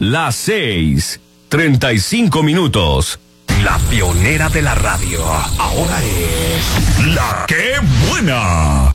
Las 6:35. La pionera de la radio. Ahora es La Qué Buena.